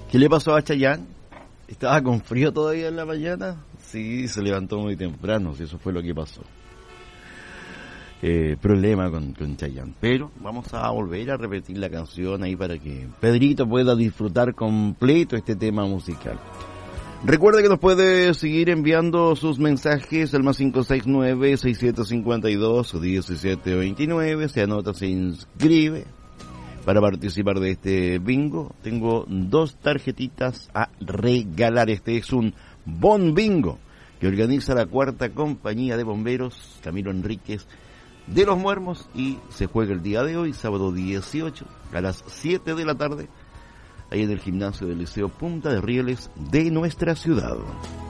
¿Qué le pasó a Chayanne? ¿Estaba con frío todavía en la mañana? Sí, se levantó muy temprano, si eso fue lo que pasó. Problema con Chayanne. Pero vamos a volver a repetir la canción ahí para que Pedrito pueda disfrutar completo este tema musical. Recuerda que nos puede seguir enviando sus mensajes al más 569-6752-1729. Se anota, se inscribe para participar de este bingo. Tengo 2 tarjetitas a regalar. Este es un Bon Bingo que organiza la 4ª Compañía de Bomberos Camilo Enríquez de Los Muermos, y se juega el día de hoy, sábado 18, a las 7 de la tarde, ahí en el gimnasio del Liceo Punta de Rieles de nuestra ciudad.